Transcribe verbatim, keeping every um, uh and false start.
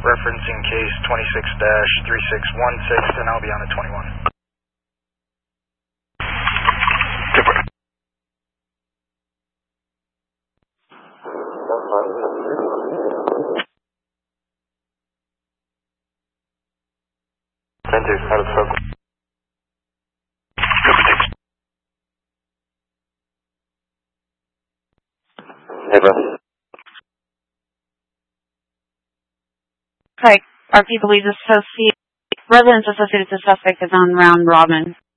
referencing case twenty-six dash three six one six, and I'll be on at twenty-one. Center, out of circle. Hey, bro. Hi, R P Police Associate. Residence associated to suspect is on round robin.